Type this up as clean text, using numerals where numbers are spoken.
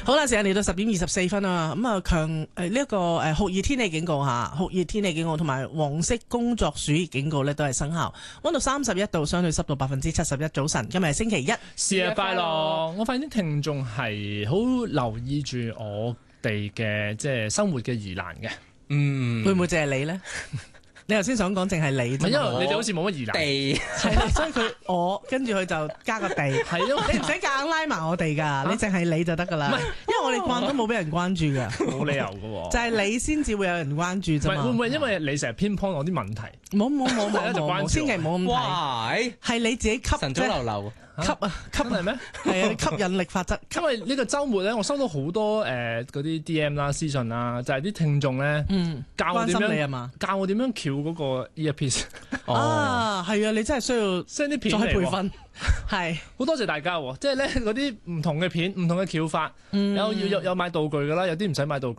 好啦，時間嚟到10:24啊，咁啊強呢一個酷熱天氣警告嚇，酷熱天氣警告同埋黃色工作暑熱警告咧都係生效，溫度31度，相對濕度71%。早晨，今日係星期一， 節日快樂！我發現啲聽眾係好留意住我哋嘅即係生活嘅疑難嘅， 會唔會淨係你咧？你頭先想講淨係你啫， 因為你哋好似冇乜疑難地係啦，所以佢跟住佢就加個地， 係因為你唔使夾硬拉埋我哋㗎，你淨係你就得㗎啦。 唔係因為我哋慣都冇俾人關注㗎， 冇理由嘅喎。 就係你先至會有人關注啫嘛。 會唔會因為你成日偏幫我啲問題？ 冇， 就關注我千祈冇咁睇， 哇！ 係你自己吸晨早流流， 吸真係咩？ 係啊，吸引力法則。 因為呢個週末咧，我收到好多嗰啲 DM 啦、私信啦，就係啲聽眾咧教我點關心你樣係嘛？ 教我點樣翹嗰個 earpiece， 啊，係啊，你真係需要 send 啲片嚟喎。 再培訓，係好多謝大家喎，即係咧嗰啲唔同嘅片、唔同嘅翹法，有買道具㗎啦，有啲唔使買道具。